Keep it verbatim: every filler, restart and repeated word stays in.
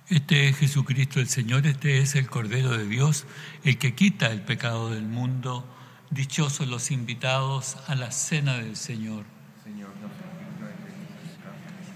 Este es Jesucristo el Señor, este es el Cordero de Dios, el que quita el pecado del mundo. Dichosos los invitados a la cena del Señor. Señor, no soy digno de que entres en mi casa,